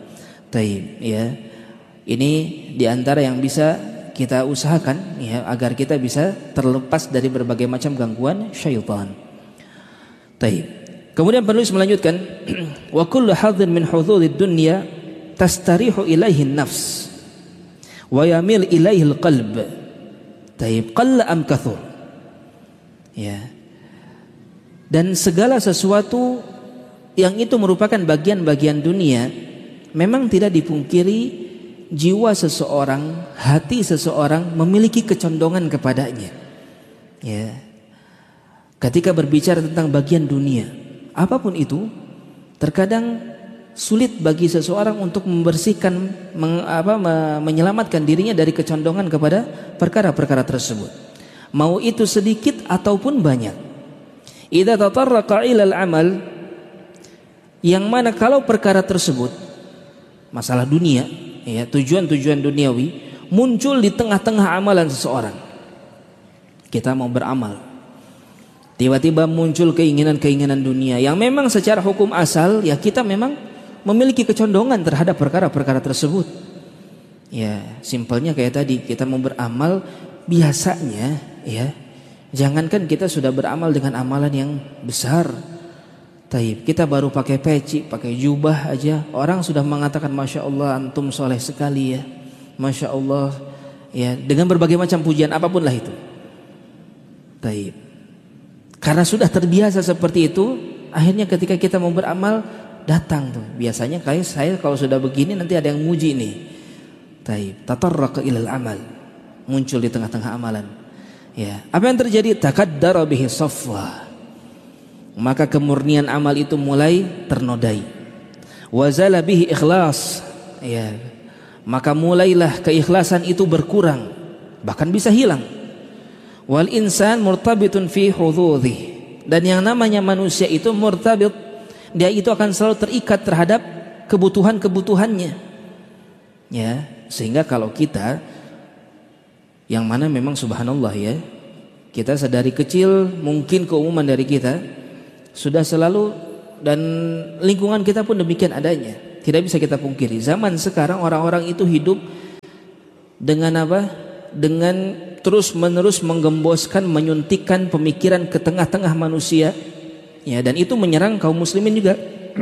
Ini di antara yang bisa kita usahakan agar kita bisa terlepas dari berbagai macam gangguan syaitan. Kemudian penulis melanjutkan, wa kullu hadhin min hududid dunya tastarihu ilaihi nafs wa yamil ilaihi alqalb. Qalla am kathur. Dan segala sesuatu yang itu merupakan bagian-bagian dunia, memang tidak dipungkiri jiwa seseorang, hati seseorang memiliki kecondongan kepadanya. Ketika berbicara tentang bagian dunia, apapun itu, terkadang sulit bagi seseorang untuk membersihkan, menyelamatkan dirinya dari kecondongan kepada perkara-perkara tersebut. Mau itu sedikit ataupun banyak. Idza tatarraqa ilal amal, yang mana kalau perkara tersebut masalah dunia, tujuan-tujuan duniawi muncul di tengah-tengah amalan seseorang. Kita mau beramal, tiba-tiba muncul keinginan-keinginan dunia yang memang secara hukum asal kita memang memiliki kecondongan terhadap perkara-perkara tersebut. Simpelnya kayak tadi, kita mau beramal biasanya jangankan kita sudah beramal dengan amalan yang besar, kita baru pakai peci, pakai jubah aja, orang sudah mengatakan Masya Allah antum soleh sekali Masya Allah, dengan berbagai macam pujian apapun lah itu. Karena sudah terbiasa seperti itu, akhirnya ketika kita mau beramal datang tuh. Biasanya kayak saya kalau sudah begini nanti ada yang muji nih. Tatarraqa ilal amal, muncul di tengah-tengah amalan. Apa yang terjadi? Takaddara bihi safwa. Maka kemurnian amal itu mulai ternodai. Wazala bihi ikhlas. Maka mulailah keikhlasan itu berkurang, bahkan bisa hilang. Wal insan murtabitun fi hududhi, dan yang namanya manusia itu murtabit, dia itu akan selalu terikat terhadap kebutuhan-kebutuhannya. Sehingga kalau kita yang mana memang subhanallah kita sedari kecil, mungkin keumuman dari kita sudah selalu, dan lingkungan kita pun demikian adanya. Tidak bisa kita pungkiri, zaman sekarang orang-orang itu hidup dengan dengan terus-menerus menggemboskan, menyuntikkan pemikiran ke tengah-tengah manusia, dan itu menyerang kaum muslimin juga.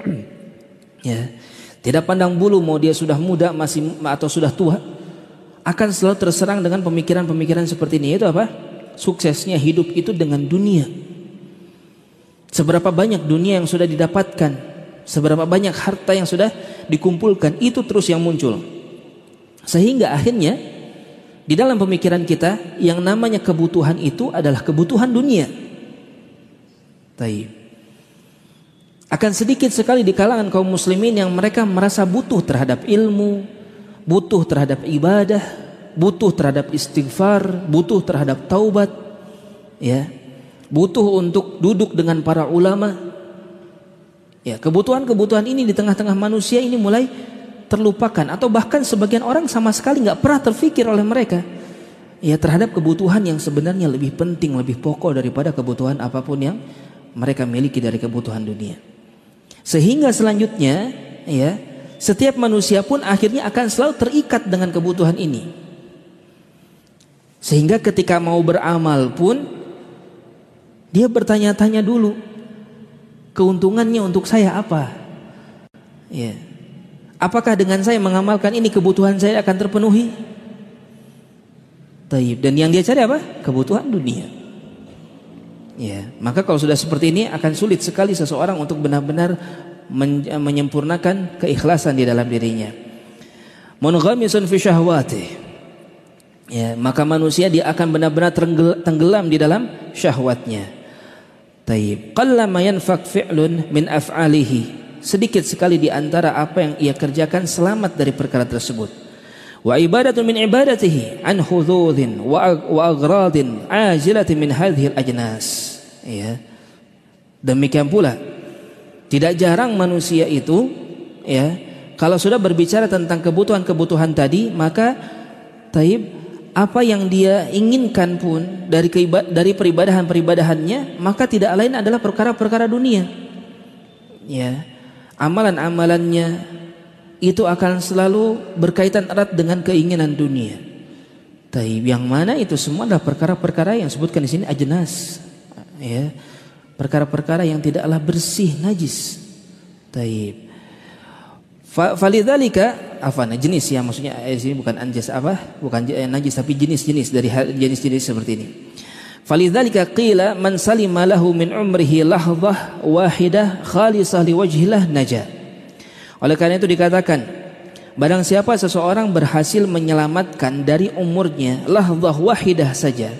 Tidak pandang bulu mau dia sudah muda masih atau sudah tua, akan selalu terserang dengan pemikiran-pemikiran seperti ini. Itu suksesnya hidup itu dengan dunia. Seberapa banyak dunia yang sudah didapatkan, seberapa banyak harta yang sudah dikumpulkan, itu terus yang muncul. Sehingga akhirnya di dalam pemikiran kita yang namanya kebutuhan itu adalah kebutuhan dunia. Akan sedikit sekali di kalangan kaum muslimin yang mereka merasa butuh terhadap ilmu, butuh terhadap ibadah, butuh terhadap istighfar, butuh terhadap taubat, butuh untuk duduk dengan para ulama. Kebutuhan-kebutuhan ini di tengah-tengah manusia ini mulai terlupakan, atau bahkan sebagian orang sama sekali nggak pernah terfikir oleh mereka terhadap kebutuhan yang sebenarnya lebih penting, lebih pokok daripada kebutuhan apapun yang mereka miliki dari kebutuhan dunia. Sehingga selanjutnya setiap manusia pun akhirnya akan selalu terikat dengan kebutuhan ini. Sehingga ketika mau beramal pun Dia bertanya-tanya dulu, keuntungannya untuk saya apa? Ya. Apakah dengan saya mengamalkan ini kebutuhan saya akan terpenuhi? Taib. Dan yang dia cari apa? Kebutuhan dunia. Ya, maka kalau sudah seperti ini akan sulit sekali seseorang untuk benar-benar menyempurnakan keikhlasan di dalam dirinya. Munghamisun fi syahwatih. Ya, maka manusia dia akan benar-benar tenggelam di dalam syahwatnya. Taib. Qallama yanfaq fi'lun min af'alihi. Sedikit sekali di antara apa yang ia kerjakan selamat dari perkara tersebut. Wa ibadatu min ibadatihi an hududin wa agradin ajilatin min hadhil ajnas. Ya. Demikian pula tidak jarang manusia itu, ya, kalau sudah berbicara tentang kebutuhan-kebutuhan tadi, maka taib, apa yang dia inginkan pun dari peribadahan-peribadahannya, maka tidak lain adalah perkara-perkara dunia. Ya. Amalan-amalannya itu akan selalu berkaitan erat dengan keinginan dunia. Taib, yang mana itu semua adalah perkara-perkara yang disebutkan di sini ajnas. Ya. Perkara-perkara yang tidaklah bersih, najis. Taib. Falidzalika jenis ya, maksudnya di sini bukan anjas bukan najis tapi jenis-jenis dari jenis-jenis seperti ini. Falidzalika qila man salima lahu min umrihi lahdhah wahidah khalisah liwajhillah naja. Oleh karena itu dikatakan, barang siapa seseorang berhasil menyelamatkan dari umurnya lahdhah wahidah saja,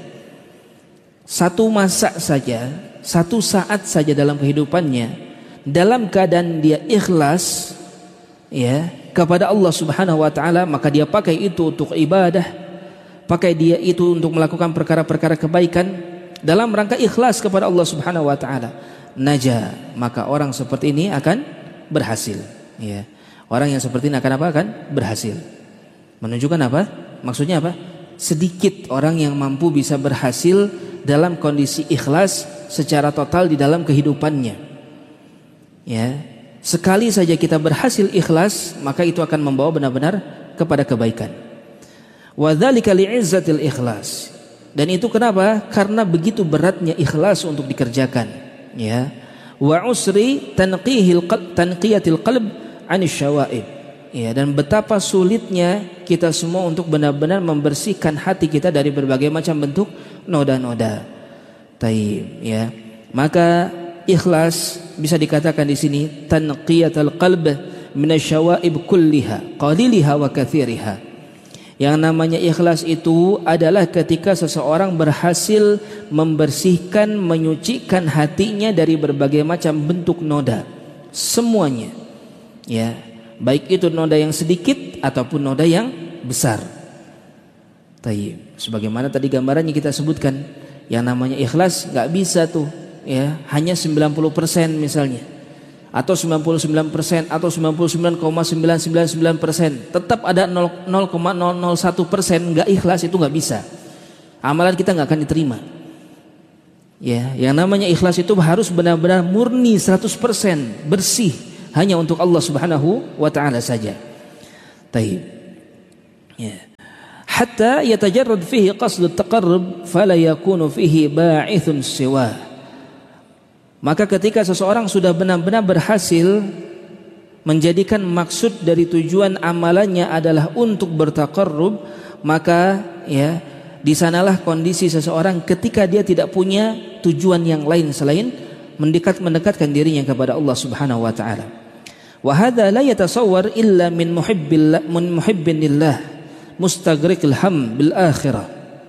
satu masa saja, satu saat saja dalam kehidupannya, dalam keadaan dia ikhlas, ya, kepada Allah Subhanahu wa taala, maka dia pakai itu untuk ibadah, pakai dia itu untuk melakukan perkara-perkara kebaikan dalam rangka ikhlas kepada Allah Subhanahu wa taala, naja, maka orang seperti ini akan berhasil, ya. Orang yang seperti ini akan apa? Akan berhasil. Menunjukkan apa? Maksudnya apa? Sedikit orang yang mampu bisa berhasil dalam kondisi ikhlas secara total di dalam kehidupannya. Ya. Sekali saja kita berhasil ikhlas, maka itu akan membawa benar-benar kepada kebaikan. Wa dzalika li'izzatil ikhlas. Dan itu kenapa? Karena begitu beratnya ikhlas untuk dikerjakan, ya. Wa usri tanqiyatil qalb 'anil syawaib. Ya, dan betapa sulitnya kita semua untuk benar-benar membersihkan hati kita dari berbagai macam bentuk noda-noda. Taib, ya. Maka ikhlas bisa dikatakan di sini tanqiyatul qalb minasyawaib kulliha qaliliha wa katsiriha. Yang namanya ikhlas itu adalah ketika seseorang berhasil membersihkan, menyucikan hatinya dari berbagai macam bentuk noda, semuanya, ya, baik itu noda yang sedikit ataupun noda yang besar. Tayyib. Sebagaimana tadi gambarannya kita sebutkan, yang namanya ikhlas nggak bisa tuh, ya, hanya 90% misalnya, atau 99% atau 99,999%, tetap ada 0,001% nggak ikhlas, itu nggak bisa. Amalan kita nggak akan diterima. Ya, yang namanya ikhlas itu harus benar-benar murni 100% bersih, hanya untuk Allah Subhanahu wa taala saja. Taib. Ya. Hatta yatajarrad fihi qasdut taqarrub fala yakunu fihi ba'ithun siwa. Maka ketika seseorang sudah benar-benar berhasil menjadikan maksud dari tujuan amalannya adalah untuk bertaqarrub, maka, ya, di sanalah kondisi seseorang ketika dia tidak punya tujuan yang lain selain mendekatkan dirinya kepada Allah Subhanahu wa taala. Wa hadza la yatasawwar illa min muhibbin lillah mustaghriqil ham bil akhirah.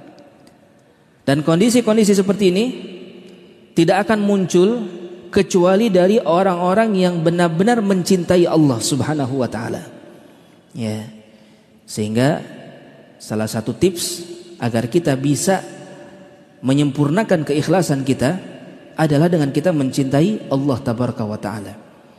Dan kondisi-kondisi seperti ini tidak akan muncul kecuali dari orang-orang yang benar-benar mencintai Allah Subhanahu wa taala. Ya. Sehingga salah satu tips agar kita bisa menyempurnakan keikhlasan kita adalah dengan kita mencintai Allah Tabaraka wa taala.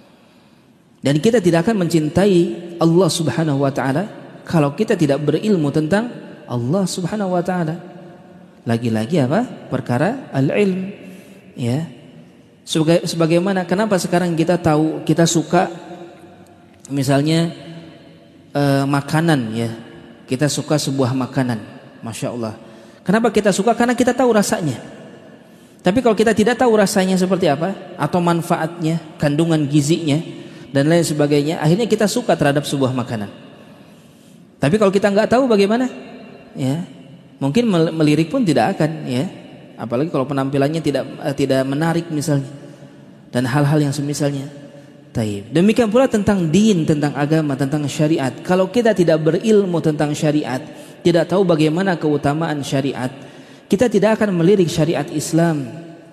Dan kita tidak akan mencintai Allah Subhanahu wa taala kalau kita tidak berilmu tentang Allah Subhanahu wa taala. Lagi-lagi apa? Perkara al-ilm. Ya, sebagaimana kenapa sekarang kita tahu, kita suka misalnya makanan, ya, kita suka sebuah makanan, masya Allah. Kenapa kita suka? Karena kita tahu rasanya. Tapi kalau kita tidak tahu rasanya seperti apa, atau manfaatnya, kandungan gizinya dan lain sebagainya, akhirnya kita suka terhadap sebuah makanan. Tapi kalau kita nggak tahu bagaimana, ya mungkin melirik pun tidak akan, ya. Apalagi kalau penampilannya tidak menarik misalnya, dan hal-hal yang semisalnya. Taib. Demikian pula tentang din, tentang agama, tentang syariat. Kalau kita tidak berilmu tentang syariat, tidak tahu bagaimana keutamaan syariat, kita tidak akan melirik syariat Islam.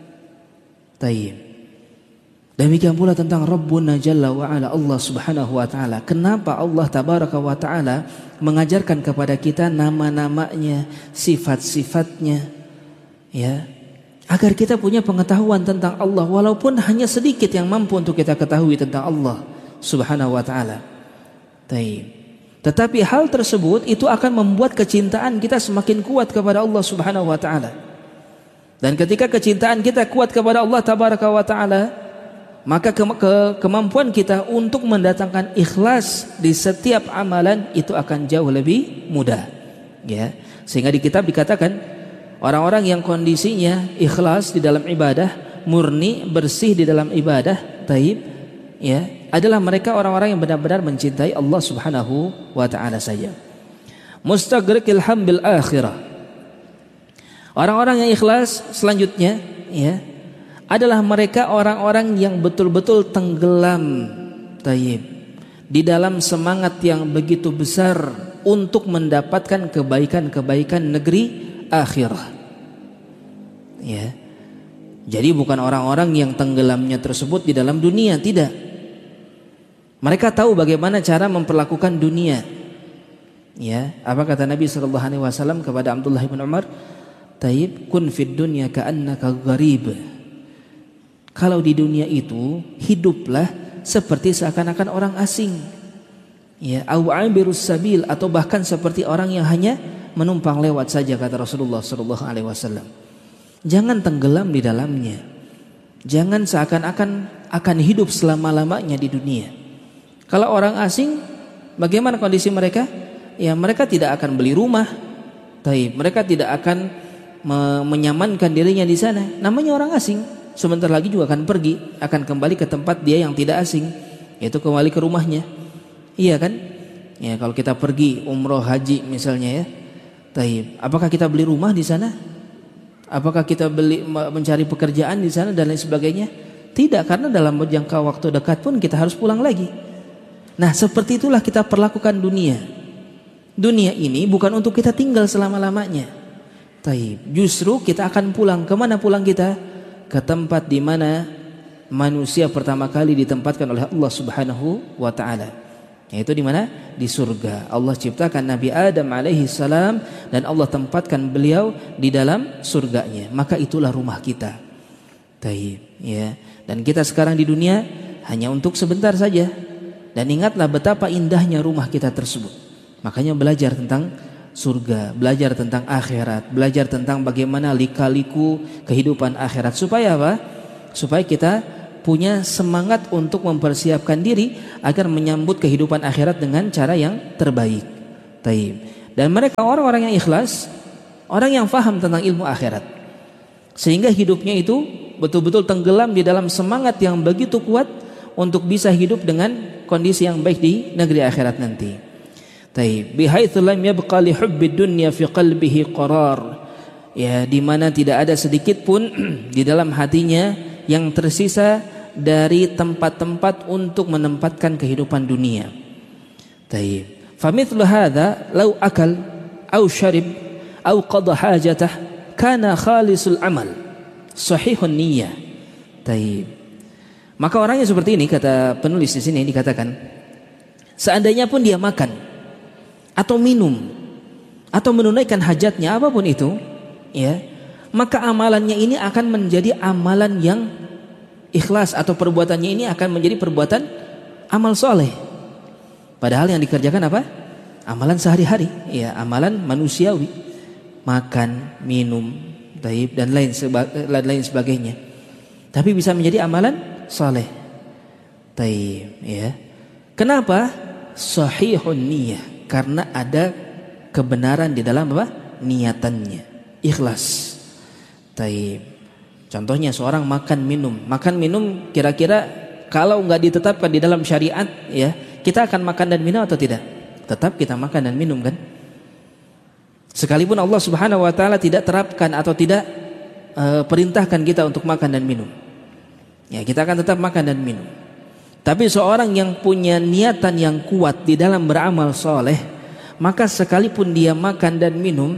Taib. Demikian pula tentang Rabbuna Jalla wa Ala, Allah Subhanahu wa taala. Kenapa Allah Tabaraka wa taala mengajarkan kepada kita nama-namanya, sifat-sifatnya, ya, agar kita punya pengetahuan tentang Allah, walaupun hanya sedikit yang mampu untuk kita ketahui tentang Allah Subhanahu wa taala. Taib. Tetapi hal tersebut itu akan membuat kecintaan kita semakin kuat kepada Allah Subhanahu wa taala. Dan ketika kecintaan kita kuat kepada Allah Tabaraka wa taala, maka kemampuan kita untuk mendatangkan ikhlas di setiap amalan itu akan jauh lebih mudah, ya. Sehingga di kitab dikatakan orang-orang yang kondisinya ikhlas di dalam ibadah, murni, bersih di dalam ibadah, taib, ya, adalah mereka orang-orang yang benar-benar mencintai Allah Subhanahu wa taala saja. Mustagriqil hambil akhirah. Orang-orang yang ikhlas selanjutnya, ya, adalah mereka orang-orang yang betul-betul tenggelam, taib, di dalam semangat yang begitu besar untuk mendapatkan kebaikan-kebaikan negeri akhirah. Ya. Jadi bukan orang-orang yang tenggelamnya tersebut di dalam dunia, tidak. Mereka tahu bagaimana cara memperlakukan dunia. Ya, apa kata Nabi sallallahu alaihi wasallam kepada Abdullah bin Umar? Taib, kun fid dunya ka'annaka gharib. Kalau di dunia itu hiduplah seperti seakan-akan orang asing. Ya, au abirus sabil, atau bahkan seperti orang yang hanya menumpang lewat saja, kata Rasulullah sallallahu alaihi wasallam. Jangan tenggelam di dalamnya. Jangan seakan-akan akan hidup selama-lamanya di dunia. Kalau orang asing, bagaimana kondisi mereka? Ya, mereka tidak akan beli rumah. Taib, mereka tidak akan menyamankan dirinya di sana. Namanya orang asing. Sebentar lagi juga akan pergi, akan kembali ke tempat dia yang tidak asing, yaitu kembali ke rumahnya. Iya kan? Ya, kalau kita pergi umroh haji misalnya, ya. Taib. Apakah kita beli rumah di sana? Apakah kita mencari pekerjaan di sana dan lain sebagainya? Tidak, karena dalam jangka waktu dekat pun kita harus pulang lagi. Nah, seperti itulah kita perlakukan dunia. Dunia ini bukan untuk kita tinggal selama-lamanya. Taib. Justru kita akan pulang. Kemana pulang kita? Ke tempat di mana manusia pertama kali ditempatkan oleh Allah Subhanahu wa taala. Yaitu di mana? Di surga. Allah ciptakan Nabi Adam alaihi salam dan Allah tempatkan beliau di dalam surganya. Maka itulah rumah kita. Taib, ya. Dan kita sekarang di dunia hanya untuk sebentar saja. Dan ingatlah betapa indahnya rumah kita tersebut. Makanya belajar tentang surga, belajar tentang akhirat, belajar tentang bagaimana lika-liku kehidupan akhirat. Supaya apa? Supaya kita punya semangat untuk mempersiapkan diri agar menyambut kehidupan akhirat dengan cara yang terbaik. Taib. Dan mereka orang-orang yang ikhlas, orang yang faham tentang ilmu akhirat, sehingga hidupnya itu betul-betul tenggelam di dalam semangat yang begitu kuat untuk bisa hidup dengan kondisi yang baik di negeri akhirat nanti. Taib, bihaitsu lam yabqa li hubbid dunya fi qalbihi qarar. Ya, di mana tidak ada sedikit pun di dalam hatinya yang tersisa dari tempat-tempat untuk menempatkan kehidupan dunia. Taib. Famithlu hadza law akal aw syarib aw qada hajatah kana khalisul amal sahihun niyyah. Taib. Maka orangnya seperti ini, kata penulis di sini dikatakan, seandainya pun dia makan atau minum atau menunaikan hajatnya apapun itu, ya, maka amalannya ini akan menjadi amalan yang ikhlas, atau perbuatannya ini akan menjadi perbuatan amal soleh. Padahal yang dikerjakan apa? Amalan sehari-hari, ya, amalan manusiawi, makan, minum, taib, dan lain sebagainya. Tapi bisa menjadi amalan soleh, taib, ya. Kenapa? Sahihun niyyah. Karena ada kebenaran di dalam apa? Niatannya, ikhlas. Taib. Contohnya seorang makan minum kira-kira kalau nggak ditetapkan di dalam syariat ya, kita akan makan dan minum atau tidak? Tetap kita makan dan minum kan? Sekalipun Allah Subhanahu wa taala tidak terapkan atau tidak perintahkan kita untuk makan dan minum. Ya, kita akan tetap makan dan minum. Tapi seorang yang punya niatan yang kuat di dalam beramal soleh, maka sekalipun dia makan dan minum,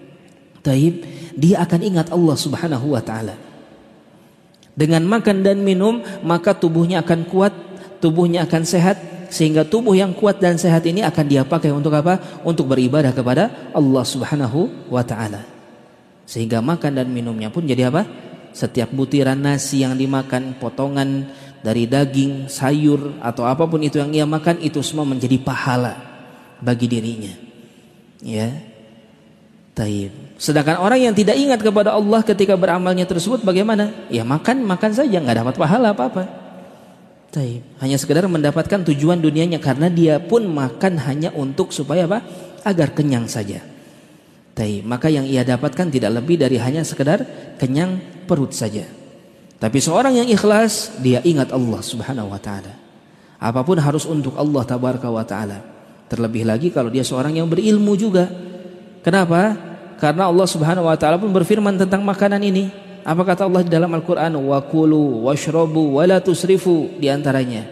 dia akan ingat Allah Subhanahu wa taala. Dengan makan dan minum, maka tubuhnya akan kuat, tubuhnya akan sehat, sehingga tubuh yang kuat dan sehat ini akan dia pakai untuk apa? Untuk beribadah kepada Allah Subhanahu wa taala. Sehingga makan dan minumnya pun jadi apa? Setiap butiran nasi yang dimakan, potongan dari daging, sayur atau apapun itu yang ia makan, itu semua menjadi pahala bagi dirinya. Ya. Taib. Sedangkan orang yang tidak ingat kepada Allah ketika beramalnya tersebut bagaimana? Ya makan saja, nggak dapat pahala apa-apa. Taib. Hanya sekedar mendapatkan tujuan dunianya, karena dia pun makan hanya untuk supaya apa? Agar kenyang saja. Taib. Maka yang ia dapatkan tidak lebih dari hanya sekedar kenyang perut saja. Tapi seorang yang ikhlas, dia ingat Allah Subhanahu wa taala. Apapun harus untuk Allah tabaraka wa taala. Terlebih lagi kalau dia seorang yang berilmu juga. Kenapa? Karena Allah Subhanahu wa taala pun berfirman tentang makanan ini. Apa kata Allah di dalam Al-Qur'an? Wa kulu washrabu wa la tusrifu, di antaranya.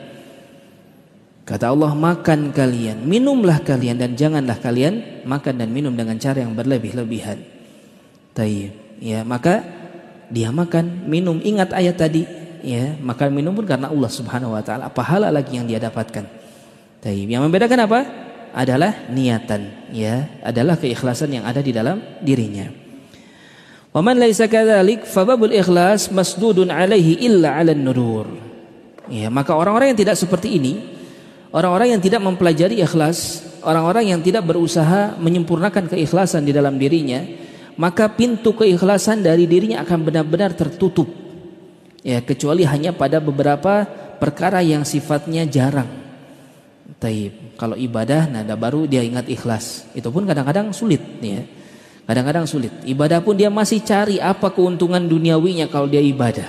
Kata Allah, makan kalian, minumlah kalian, dan janganlah kalian makan dan minum dengan cara yang berlebih-lebihan. Tayyib. Ya, maka dia makan, minum, ingat ayat tadi, ya, makan minum pun karena Allah Subhanahu wa taala. Pahala lagi yang dia dapatkan. Tayyib. Yang membedakan apa? Adalah niatan, ya, adalah keikhlasan yang ada di dalam dirinya. Wa man laisa kadzalik fa babul ikhlas masdudun alaihi illa 'alan nudur. Ya, maka orang-orang yang tidak seperti ini, orang-orang yang tidak mempelajari ikhlas, orang-orang yang tidak berusaha menyempurnakan keikhlasan di dalam dirinya, maka pintu keikhlasan dari dirinya akan benar-benar tertutup. Ya, kecuali hanya pada beberapa perkara yang sifatnya jarang. Taib. Kalau ibadah, nada baru dia ingat ikhlas. Itu pun kadang-kadang sulit, ya. Kadang-kadang sulit. Ibadah pun dia masih cari apa keuntungan duniawinya kalau dia ibadah.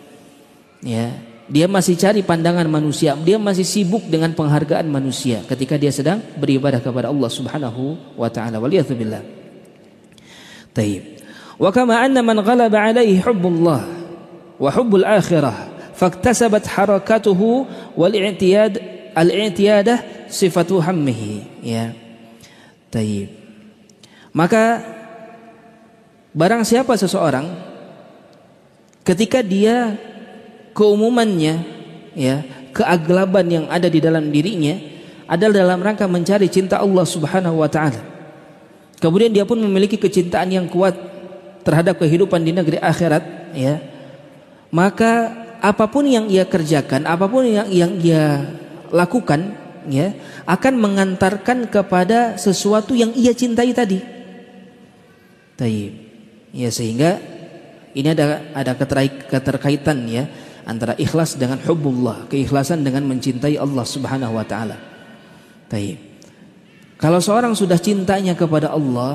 Ya, dia masih cari pandangan manusia. Dia masih sibuk dengan penghargaan manusia ketika dia sedang beribadah kepada Allah Subhanahu wa taala. Waliyadzubillah. Taib. Wa kama anna man ghalaba alaihi hubbullah wa hubbul akhirah faktasabat harakatuhu wal i'tiyad al-i'tiyadah sifatu hammihi, ya. Taib. Maka barang siapa seseorang ketika dia keumumannya, ya, keaglaban yang ada di dalam dirinya adalah dalam rangka mencari cinta Allah Subhanahu wa taala. Kemudian dia pun memiliki kecintaan yang kuat terhadap kehidupan di negeri akhirat, ya. Maka apapun yang ia kerjakan, apapun yang ia lakukan, ya, akan mengantarkan kepada sesuatu yang ia cintai tadi. Taib. Ya, sehingga ini ada keterkaitan, ya, antara ikhlas dengan hubbullah, keikhlasan dengan mencintai Allah Subhanahu wa taala. Taib. Kalau seorang sudah cintanya kepada Allah,